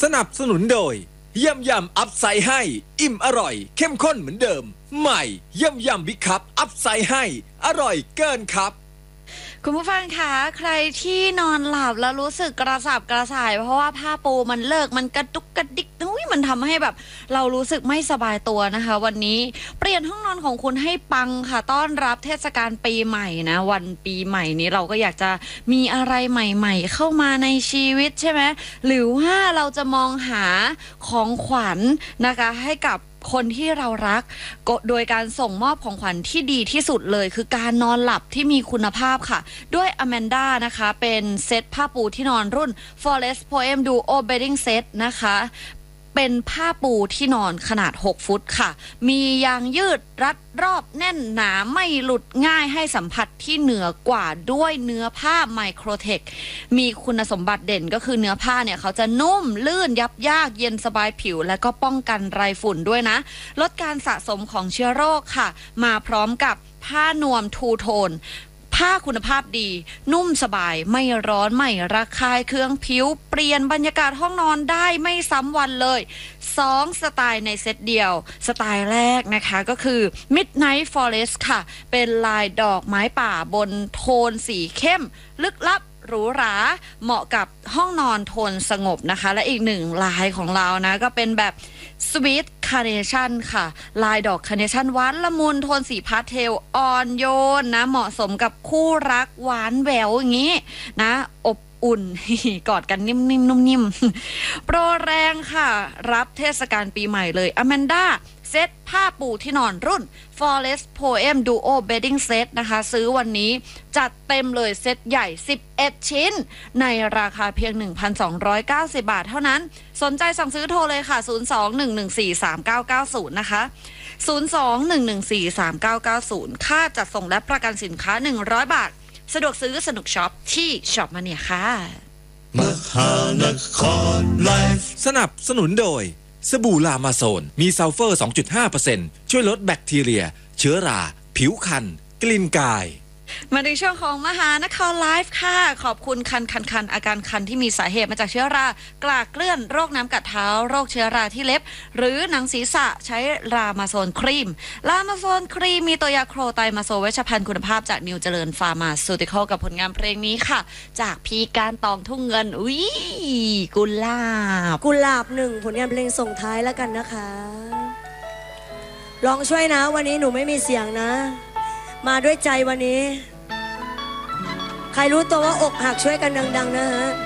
นับสนุนโดยยำอัพไซด์ให้อิ่มอร่อยเข้มข้นเหมือนเดิมใหม่ยำบิ๊กคัพอัพไซด์ให้อร่อยเกินครับคุณผู้ฟังคะใครที่นอนหลับแล้วรู้สึกกระสับกระส่ายเพราะว่าผ้าปูมันเลิกมันกระดุกกระดิกมันทำให้แบบเรารู้สึกไม่สบายตัวนะคะวันนี้เปลี่ยนห้องนอนของคุณให้ปังค่ะต้อนรับเทศกาลปีใหม่นะวันปีใหม่นี้เราก็อยากจะมีอะไรใหม่ๆเข้ามาในชีวิตใช่ไหมหรือว่าเราจะมองหาของขวัญนะคะให้กับคนที่เรารักโดยการส่งมอบของขวัญที่ดีที่สุดเลยคือการนอนหลับที่มีคุณภาพค่ะด้วย Amanda นะคะเป็นเซตผ้าปูที่นอนรุ่น Forest Poem Duo Bedding Set นะคะเป็นผ้าปูที่นอนขนาด6ฟุตค่ะมียางยืดรัดรอบแน่นหนาไม่หลุดง่ายให้สัมผัสที่เหนือกว่าด้วยเนื้อผ้าไมโครเทคมีคุณสมบัติเด่นก็คือเนื้อผ้าเนี่ยเขาจะนุ่มลื่นยับยากเย็นสบายผิวและก็ป้องกันไรฝุ่นด้วยนะลดการสะสมของเชื้อโรคค่ะมาพร้อมกับผ้านวมทูโทนผ้าคุณภาพดีนุ่มสบายไม่ร้อนไม่ระคายเคืองผิวเปลี่ยนบรรยากาศห้องนอนได้ไม่ซ้ำวันเลย2สไตล์ในเซตเดียวสไตล์แรกนะคะก็คือ Midnight Forest ค่ะเป็นลายดอกไม้ป่าบนโทนสีเข้มลึกลับหรูหราเหมาะกับห้องนอนโทนสงบนะคะและอีกหนึ่งลายของเรานะก็เป็นแบบ Sweet Carnation ค่ะลายดอกคาร์เนชั่นหวานละมุนโทนสีพาสเทลอ่อนโยนนะเหมาะสมกับคู่รักหวานแหววอย่างนี้นะอบอุ่น กอดกันนิ่มๆนุ่มๆโปรแรงค่ะรับเทศกาลปีใหม่เลย Amandaเซตผ้าปูที่นอนรุ่น Forest Poem Duo Bedding Set นะคะซื้อวันนี้จัดเต็มเลยเซตใหญ่11ชิ้นในราคาเพียง 1,290 บาทเท่านั้นสนใจสั่งซื้อโทรเลยค่ะ 02-114-3990 นะคะ 02-114-3990 ค่าจัดส่งและประกันสินค้า100 บาทสะดวกซื้อสนุกช็อปที่ช็อปมาเนี่ยค่ะมหานครไลฟ์สนับสนุนโดยสบู่ลามาโซนมีซัลเฟอร์ 2.5% ช่วยลดแบคทีเรียเชื้อราผิวคันกลิ่นกายมาในช่วงของมหานครไลฟ์ค่ะขอบคุณคันอาการคันที่มีสาเหตุมาจากเชื้อรากลากเกลื่อนโรคน้ำกัดเท้าโรคเชื้อราที่เล็บหรือหนังศีรษะใช้รามาโซนครีมรามาโซนครีมมีตัวยาโครไตมาโซเวชภัณฑ์คุณภาพจากนิวเจริญฟาร์มาซูติคอลกับผลงานเพลงนี้ค่ะจากพี่การตองทุ่งเงินอุ้ยกุหลาบ 1ผลงานเพลงส่งท้ายแล้วกันนะคะลองช่วยนะวันนี้หนูไม่มีเสียงนะมาด้วยใจวันนี้ใครรู้ตัวว่าอกหักช่วยกันดังๆนะฮะ